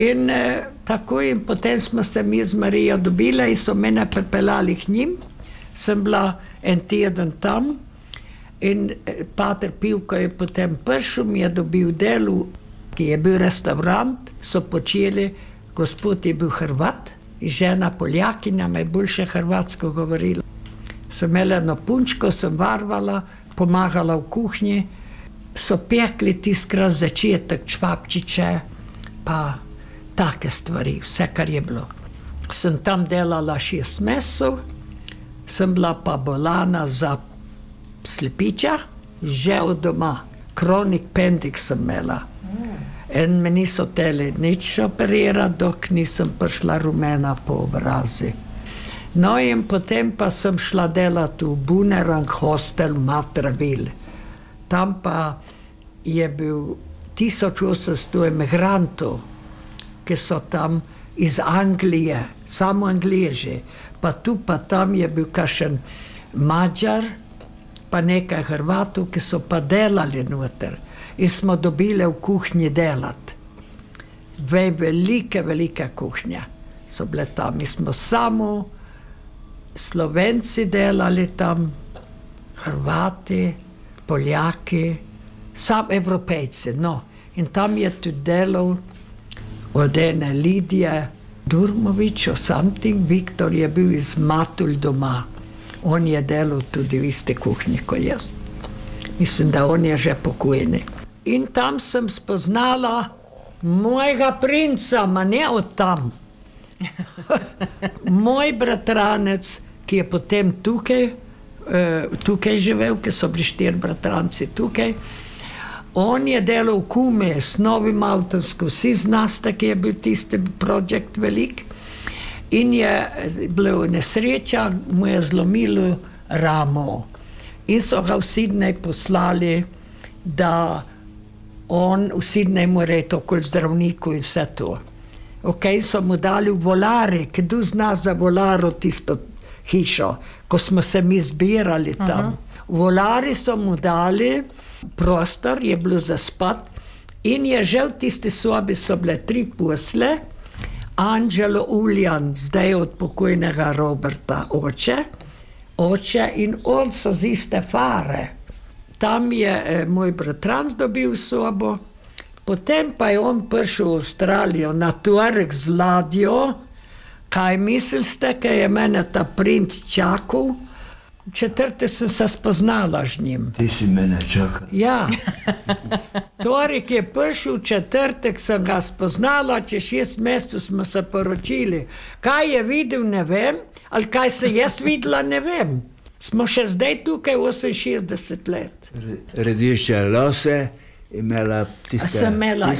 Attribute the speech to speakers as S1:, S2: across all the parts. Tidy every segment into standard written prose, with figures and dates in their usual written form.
S1: In tako in potem smo se mi z Marijo dobile in so mene pripeljali k njim. Sem bila en teden tam in pater Pivko je potem prišel, mi je dobil delo, ki je bil restaurant, so počeli, gospod je bil Hrvat, žena Poljakinja, me je boljše hrvatsko govorila. So imeli eno punčko, sem varvala, pomagala v kuhinji, so pekli tiskrat začetek čvapčiče, pa take stvari, vse, kar je bilo. Sem tam delala 6 mesecev, sem bila pa bolana za slepiča, že od doma. Kronik pendik sem imela. In me niso teli nič operirati, dok nisem prišla rumena po obrazi. No in potem pa sem šla delati v Bunerang hostel Matravil. Tam pa je bil 1800 emigrantov, ki so tam iz Anglije, samo Angleži, pa tu pa tam je bil kakšen Mađar, pa nekaj Hrvatov, ki so pa delali noter. In smo dobili v kuhinji delati. Velike kuhnje so bile tam. Mi smo samo Slovenci delali tam, Hrvati, Poljaki, sam Evropejci, no. In tam je tudi delal od ene Lidije Durmovič, Viktor je bil iz Matulj doma. On je delal tudi v isti kuhinji kot jaz. Mislim, da on je že pokojni. In tam sem spoznala mojega princa, ma ne od tam. Moj bratranec, ki je potem tukaj živel, ki so bili 4 bratranci tukaj, on je delal v Kumi s novim avtorskim, vsi znaste, ki je bil tisti projekt velik, in je bila nesreča, mu je zlomilo ramo. In so ga v Sydney poslali, da on v Sydney mora iti okoli zdravniku in vse to. Ok, so mu dali v Volari, kdo zna za Volaro tisto hišo, ko smo se mi zbirali tam. V Volari so mu dali prostor, je bilo za spat, in je že v tisti sobi so bile 3 posle, Angelo Uljan, zdaj od pokojnega Roberta, oče in on so z iste fare. Tam je moj bratranc dobil sobo, potem pa je on prišel v Avstralijo na torek z ladjo. Kaj mislite, kaj je mene ta princ čakal? V četrtek sem se spoznala z njim.
S2: Ti si mene čakala?
S1: Ja. Torek je prišel, v četrtek sem ga spoznala, čez 6 mesecev smo se poročili. Kaj je videl, ne vem, ali kaj se jaz videla, ne vem. Smo še zdaj tukaj 68 let.
S2: Rdeče lase, imela tiste...
S1: Sem imela,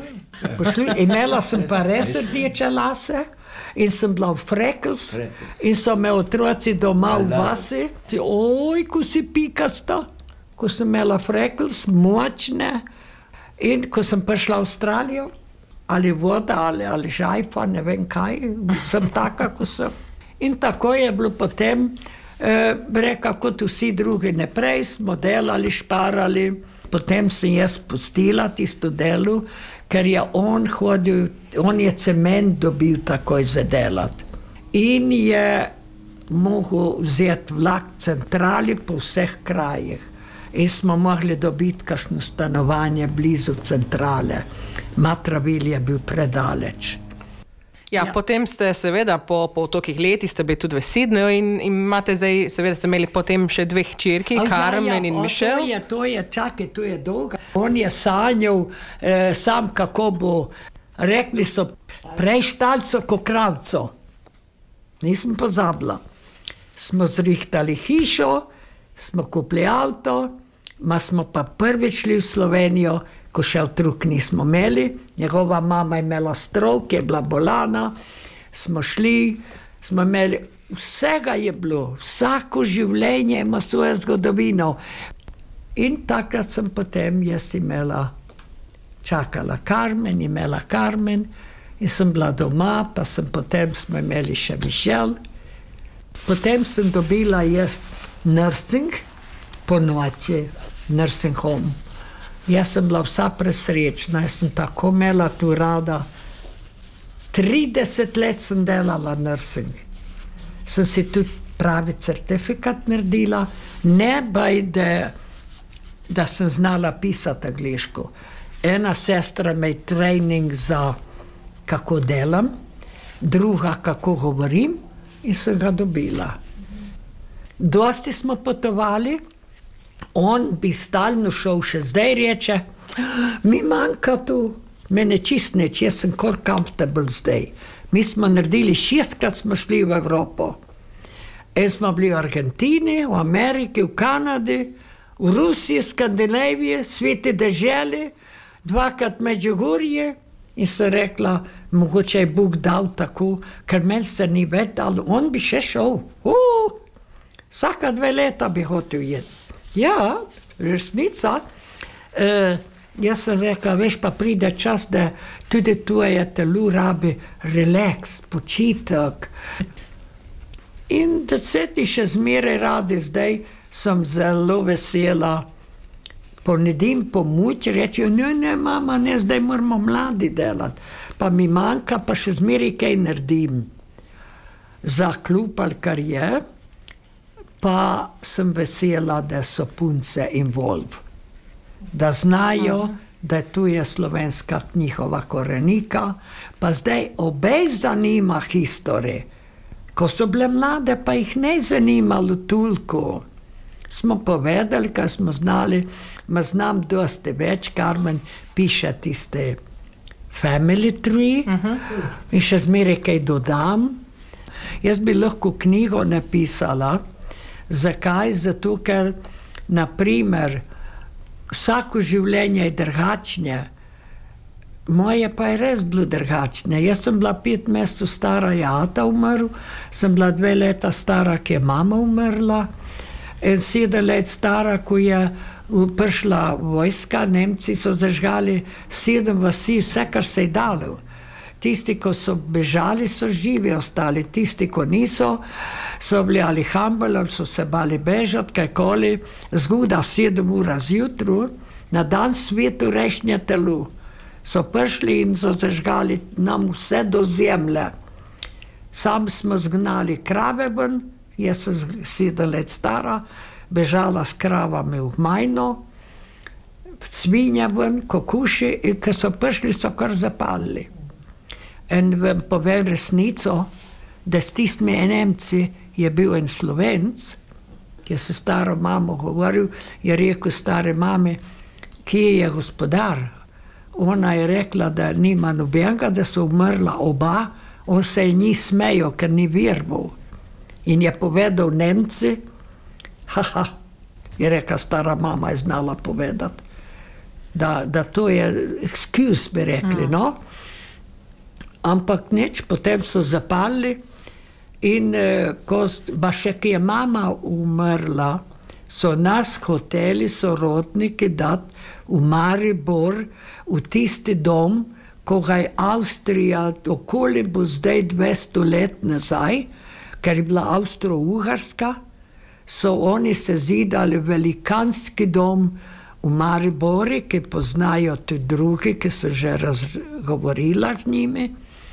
S1: ja. Imela sem pa res rdeče lase in sem bila v Freckles in so me otroci doma v vasi. Oj, ko si pikasta, ko sem imela Freckles, močne. In ko sem prišla v Avstralijo, ali voda, ali žajfa, ne vem kaj, sem taka, ko sem. In tako je bilo potem, reka, kot vsi drugi naprej, smo delali, šparali. Potem sem jaz pustila tisto delo, ker je on hodil, on je cement dobil takoj za delati. In je mogel vzeti vlak centrali po vseh krajih. In smo mogli dobiti kakšno stanovanje blizu centrale. Matravil je bil predaleč.
S3: Ja, potem ste seveda po tolikih letih ste bili tudi v Sydneyju in imate zdaj, seveda ste imeli potem še 2 hčerki, Carmen in Michelle.
S1: To je, čakaj, to je dolga. On je sanjal sam, kako bo, rekli so, prej štalco ko kravco. Nisem pozabila. Smo zrihtali hišo, smo kupili avto, smo pa prvič šli v Slovenijo, ko še otrok nismo imeli. Njegova mama je imela strok, je bila bolana. Smo šli, smo imeli, vsega je bilo, vsako življenje ima svojo zgodovino. In takrat sem potem jaz imela, čakala Carmen, imela Carmen in sem bila doma, pa potem smo imeli še Michelle. Potem sem dobila jaz nursing po noči, nursing home. Jaz sem bila vsa presrečna, jaz sem tako imela tu rada 30 let sem delala nursing. Sem si tudi pravi certifikat naredila, ne bajde, da sem znala pisati angliško. Ena sestra me je trening za kako delam, druga kako govorim in sem ga dobila. Dosti smo potovali, on bi stalno šel, še zdaj reče, mi manjka tu, mene čist neč, jaz sem kar comfortable zdaj. Mi smo naredili 6-krat smo šli v Evropo. Smo bili v Argentini, v Ameriki, v Kanadi, v Rusiji, Skandinaviji, sveti deželi, 2-krat Međugorje in sem rekla, mogoče je Bog dal tako, ker meni se ni več dal, on bi še šel. Vsaka 2 leta bi hotel jeti. Ja, resnica. Jaz sem rekla, veš, pa pride čas, da tudi tvoje telo rabi relax, počitek. In da se ti še zmeraj radi zdaj, sem zelo vesela. Ponedim pomoč, rečejo, ne, mama, ne, zdaj moramo mladi delati. Pa mi manjka, pa še zmeraj kaj naredim. Za klub ali kar je, pa sem vesela, da so punce involv. Da znajo, da tu je slovenska njihova korenika, pa zdaj obe zanima historije. Ko so bile mlade, pa jih ne zanimalo toliko. Smo povedali, kaj smo znali, ma znam dosti več, Carmen piše tiste family tree in še zmeraj kaj dodam. Jaz bi lahko knjigo napisala. Zakaj? Zato, ker, naprimer, vsako življenje je drugačne. Moje pa je res bilo drugačne. Jaz sem bila 5 mesecev stara, je ata umrl, sem bila 2 leta stara, ki je mama umrla, in 7 let stara, ko je prišla vojska, Nemci so zažgali 7 vasi, vse, kar se je dalo. Tisti, ko so bežali, so živi ostali, tisti, ko niso, so bili ali humble, ali so se bali bežati, kajkoli, zgodaj 7 ur zjutraj, na dan svetu rešnje telu. So prišli in so zažgali nam vse do zemlje. Sam smo zgnali krave ven, jaz sem 7 let stara, bežala s kravami v Majno, svinja ven, kokuši, in ko so prišli, so kar zapalili. In vam povem resnico, da s tistimi Nemci je bil en Slovenc, ki je se staro mamo govoril, je rekel stare mame, kje je gospodar? Ona je rekla, da nima nobenega, da so umrla oba, on se je ni smejal, ker ni verval. In je povedal Nemci, je rekla stara mama, je znala povedati, da to je excuse, bi rekli, no? Ampak nič, potem so zapali in ba še ki je mama umrla, so nas hoteli sorodniki dati v Maribor, v tisti dom, ko ga je Avstrija, okoli bo zdaj 200 let nazaj, ker je bila Avstro-Ugarska, so oni se zidali velikanski dom v Maribori, ki poznajo tudi drugi, ki so že razgovorila z njimi.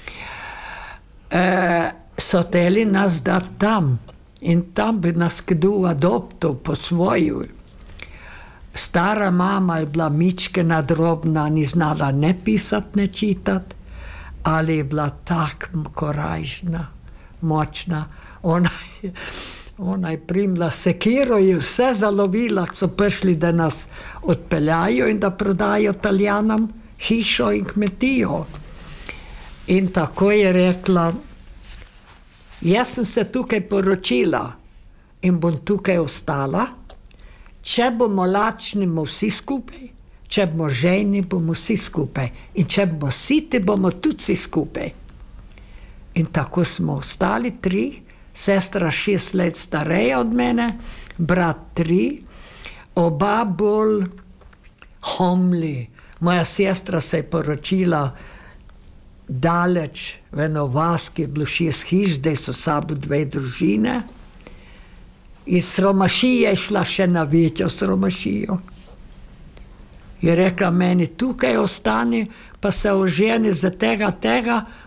S1: So teli nas dati tam in tam bi nas kdo adoptil, posvojil. Stara mama je bila mičkena drobna, ni znala ne pisati, ne čitati, ali je bila tako korajžna, močna. Ona je primila sekiro in vse zalovila, so prišli, da nas odpeljajo in da prodajo Italijanom hišo in kmetijo. In tako je rekla, jaz sem se tukaj poročila in bom tukaj ostala, če bomo lačni, bomo vsi skupaj, če bomo žejni, bomo vsi skupaj in če bomo siti, bomo tudi vsi skupaj. In tako smo ostali 3, sestra 6 let stareja od mene, brat 3, oba bolj homli. Moja sestra se je poročila daleč, v eno vas, ki je bilo 6 hiš, zdaj so sabo 2 družine. Iz Romašije je šla še na večjo Romašijo. Je rekla meni, tukaj ostani, pa se oženi za tega,